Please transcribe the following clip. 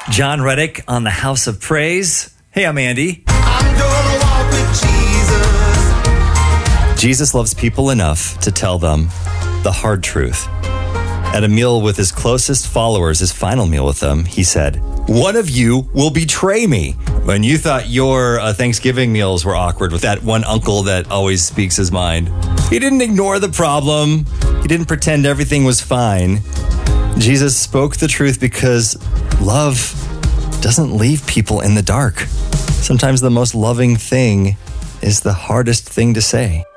John Reddick on the House of Praise. Hey, I'm Andy. I'm gonna walk with Jesus. Jesus loves people enough to tell them the hard truth. At a meal with his closest followers, his final meal with them, he said, "One of you will betray me." When you thought your Thanksgiving meals were awkward with that one uncle that always speaks his mind, he didn't ignore the problem. He didn't pretend everything was fine. Jesus spoke the truth because love doesn't leave people in the dark. Sometimes the most loving thing is the hardest thing to say.